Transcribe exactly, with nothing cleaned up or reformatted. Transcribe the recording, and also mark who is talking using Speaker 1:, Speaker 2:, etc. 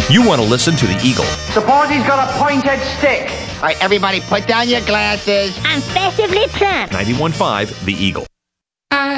Speaker 1: You want to listen to the Eagle.
Speaker 2: Suppose he's got a pointed stick.
Speaker 3: All right, everybody, put down your glasses.
Speaker 4: I'm festively trimmed.
Speaker 1: ninety-one point five The Eagle.